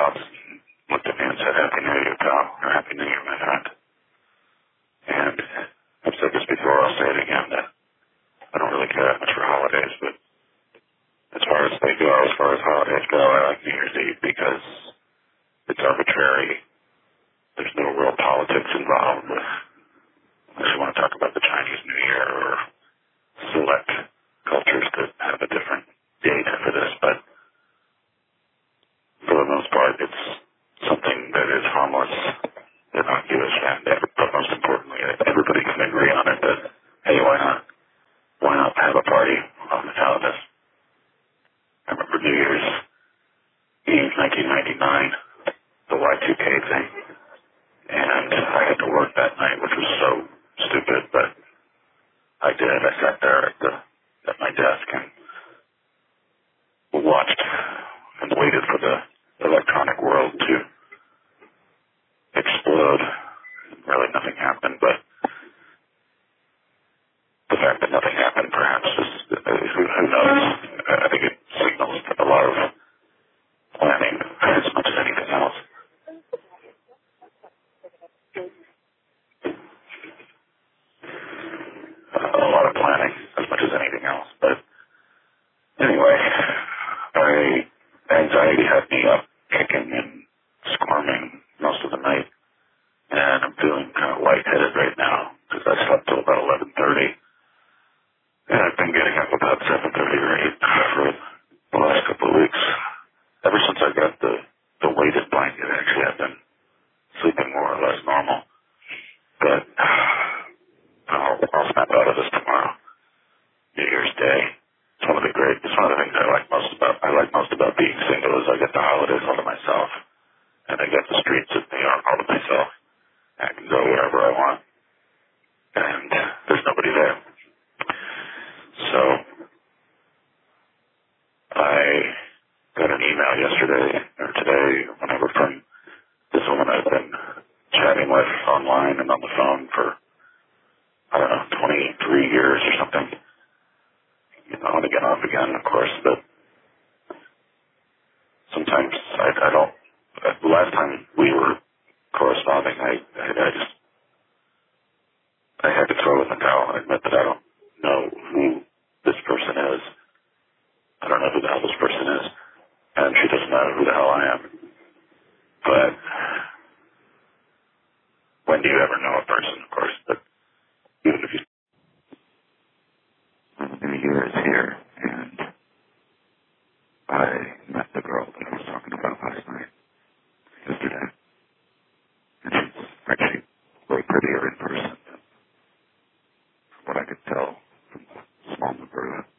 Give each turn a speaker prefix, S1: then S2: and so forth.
S1: thoughts, looked at me and said, Happy New Year, pal, or Happy New Year, my friend. And I've said this before, I'll say it again, that I don't really care that much for holidays, but as far as they go, as far as holidays go, I like New Year's Eve because it's arbitrary. There's no real politics involved, unless you want to talk about the Chinese New Year or select cultures that have a different date for this, but for the most part, it's something that is harmless, innocuous, and but most importantly, everybody can agree on it that, hey, why not? Why not have a party on the Calabas? I remember New Year's Eve 1999, the Y2K thing, and I had to work that night, which was so stupid, but I did. I sat there at my desk and watched and waited for the electronic world to explode. Really nothing happened, but the fact that nothing happened perhaps is, who knows? I think it signals a lot of planning as much as anything else. A lot of planning as much as anything else. But anyway, anxiety had me up kicking and squirming most of the night, and I'm feeling kind of lightheaded right now because I slept till about 11:30. And I've been getting up about 7:30 or 8 for the last couple of weeks. Ever since I got the weighted blanket, actually, I've been sleeping more or less normal. But I'll snap out of this tomorrow, New Year's Day. It's one of the things I like most about being single is I get the holidays all to myself, and I get the streets of New York all to myself. I can go wherever I want, and there's nobody there. So I got an email yesterday or today, whenever, from this woman I've been chatting with online and on the phone for, I don't know, 23 years or something. On again, off again, of course, but sometimes I don't. The last time we were corresponding, I had to throw in the towel and admit that I don't know who this person is. I don't know who the hell this person is, and she doesn't know who the hell I am. But when do you ever know a person, of course? But even if you... The new year is here, and I met the girl that I was talking about last night, yesterday. And she's actually way prettier in person than what I could tell from the small number of